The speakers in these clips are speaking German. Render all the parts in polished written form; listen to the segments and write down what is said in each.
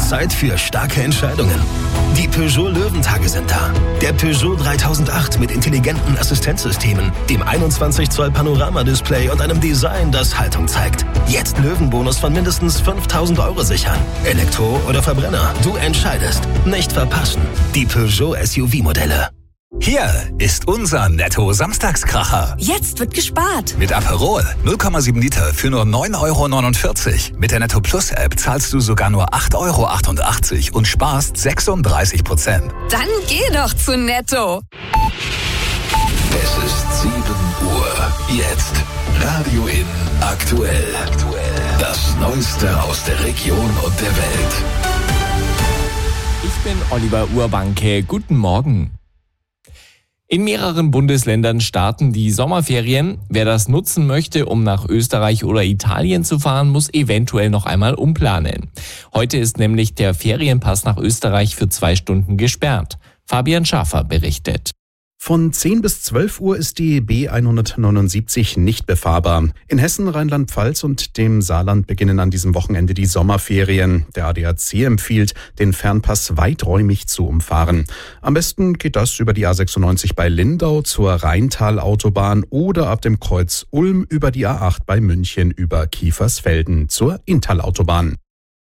Zeit für starke Entscheidungen. Die Peugeot Löwentage sind da. Der Peugeot 3008 mit intelligenten Assistenzsystemen, dem 21 Zoll Panoramadisplay und einem Design, das Haltung zeigt. Jetzt Löwenbonus von mindestens 5.000 € sichern. Elektro oder Verbrenner, du entscheidest. Nicht verpassen. Die Peugeot SUV-Modelle. Hier ist unser Netto-Samstagskracher. Jetzt wird gespart. Mit Aperol 0,7 Liter für nur 9,49 €. Mit der Netto Plus App zahlst du sogar nur 8,88 € und sparst 36%. Dann geh doch zu Netto. Es ist 7 Uhr. Jetzt Radio In aktuell. Das Neueste aus der Region und der Welt. Ich bin Oliver Urbanke. Guten Morgen. In mehreren Bundesländern starten die Sommerferien. Wer das nutzen möchte, um nach Österreich oder Italien zu fahren, muss eventuell noch einmal umplanen. Heute ist nämlich der Ferienpass nach Österreich für 2 Stunden gesperrt. Fabian Schafer berichtet. Von 10 bis 12 Uhr ist die B179 nicht befahrbar. In Hessen, Rheinland-Pfalz und dem Saarland beginnen an diesem Wochenende die Sommerferien. Der ADAC empfiehlt, den Fernpass weiträumig zu umfahren. Am besten geht das über die A96 bei Lindau zur Rheintal-Autobahn oder ab dem Kreuz Ulm über die A8 bei München über Kiefersfelden zur Inntal-Autobahn.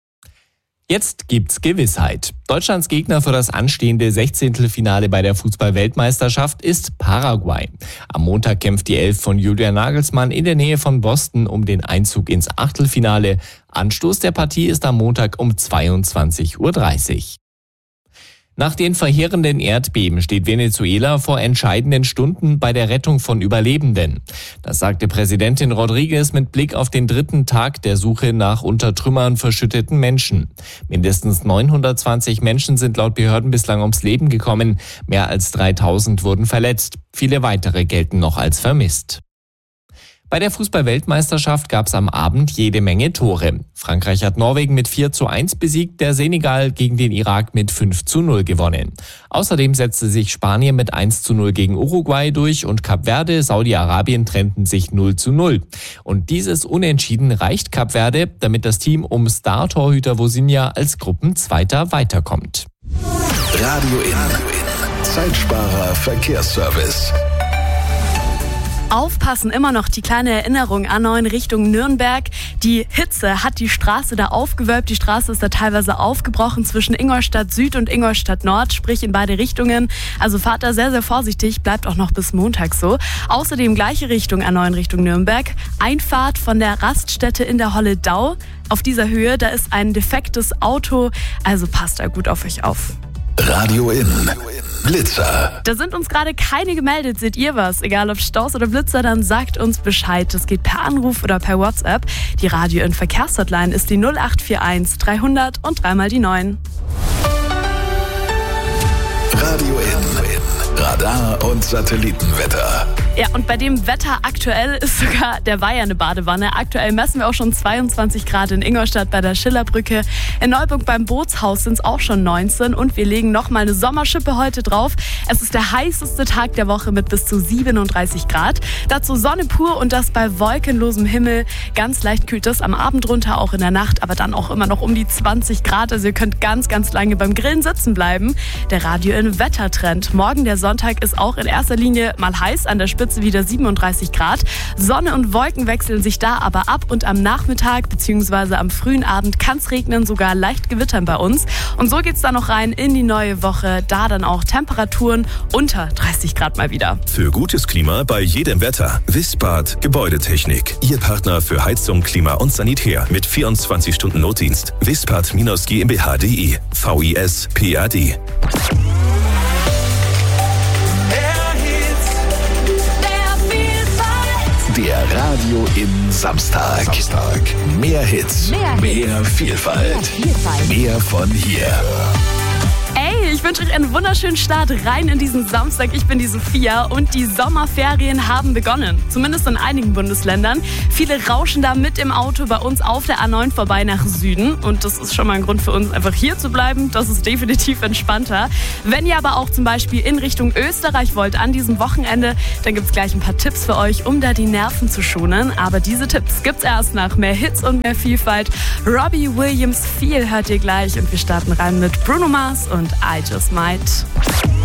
Jetzt gibt's Gewissheit. Deutschlands Gegner für das anstehende 16. bei der Fußball-Weltmeisterschaft ist Paraguay. Am Montag kämpft die Elf von Julian Nagelsmann in der Nähe von Boston um den Einzug ins Achtelfinale. Anstoß der Partie ist am Montag um 22:30 Uhr. Nach den verheerenden Erdbeben steht Venezuela vor entscheidenden Stunden bei der Rettung von Überlebenden. Das sagte Präsidentin Rodriguez mit Blick auf den 3. Tag der Suche nach unter Trümmern verschütteten Menschen. Mindestens 920 Menschen sind laut Behörden bislang ums Leben gekommen. Mehr als 3.000 wurden verletzt. Viele weitere gelten noch als vermisst. Bei der Fußball-Weltmeisterschaft gab es am Abend jede Menge Tore. Frankreich hat Norwegen mit 4:1 besiegt, der Senegal gegen den Irak mit 5:0 gewonnen. Außerdem setzte sich Spanien mit 1:0 gegen Uruguay durch und Kap Verde, Saudi-Arabien trennten sich 0:0. Und dieses Unentschieden reicht Kap Verde, damit das Team um Star-Torhüter Vozinha als Gruppenzweiter weiterkommt. Radio In. Zeitsparer Verkehrsservice. Aufpassen, immer noch die kleine Erinnerung A9 Richtung Nürnberg. Die Hitze hat die Straße da aufgewölbt. Die Straße ist da teilweise aufgebrochen zwischen Ingolstadt Süd und Ingolstadt Nord, sprich in beide Richtungen. Also fahrt da sehr, sehr vorsichtig, bleibt auch noch bis Montag so. Außerdem gleiche Richtung A9 Richtung Nürnberg. Einfahrt von der Raststätte in der Holledau. Auf dieser Höhe, da ist ein defektes Auto, also passt da gut auf euch auf. Radio In. Blitzer. Da sind uns gerade keine gemeldet. Seht ihr was? Egal ob Staus oder Blitzer, dann sagt uns Bescheid. Das geht per Anruf oder per WhatsApp. Die Radio In Verkehrshotline ist die 0841 300 und 3 die 9. Radio In. Radar und Satellitenwetter. Ja, und bei dem Wetter aktuell ist sogar der Weiher eine Badewanne. Aktuell messen wir auch schon 22 Grad in Ingolstadt bei der Schillerbrücke. In Neuburg beim Bootshaus sind es auch schon 19 und wir legen nochmal eine Sommerschippe heute drauf. Es ist der heißeste Tag der Woche mit bis zu 37 Grad. Dazu Sonne pur und das bei wolkenlosem Himmel. Ganz leicht kühlt das am Abend runter, auch in der Nacht, aber dann auch immer noch um die 20 Grad. Also ihr könnt ganz, ganz lange beim Grillen sitzen bleiben. Der Radio In Wettertrend. Morgen, der Sonntag, ist auch in erster Linie mal heiß, an der Spitze wieder 37 Grad. Sonne und Wolken wechseln sich da aber ab und am Nachmittag bzw. am frühen Abend kann es regnen, sogar leicht gewittern bei uns. Und so geht's dann noch rein in die neue Woche, da dann auch Temperaturen unter 30 Grad mal wieder. Für gutes Klima bei jedem Wetter. Wispard Gebäudetechnik. Ihr Partner für Heizung, Klima und Sanitär mit 24 Stunden Notdienst. Wispard-GmbH.de. VIS-PAD. Der Radio In Samstag. Mehr Hits, mehr Vielfalt, mehr von hier. ich wünsche euch einen wunderschönen Start rein in diesen Samstag. Ich bin die Sophia und die Sommerferien haben begonnen. Zumindest in einigen Bundesländern. Viele rauschen da mit im Auto bei uns auf der A9 vorbei nach Süden. Und das ist schon mal ein Grund für uns, einfach hier zu bleiben. Das ist definitiv entspannter. Wenn ihr aber auch zum Beispiel in Richtung Österreich wollt an diesem Wochenende, dann gibt es gleich ein paar Tipps für euch, um da die Nerven zu schonen. Aber diese Tipps gibt's erst nach mehr Hits und mehr Vielfalt. Robbie Williams, viel hört ihr gleich und wir starten rein mit Bruno Mars und I Just Might.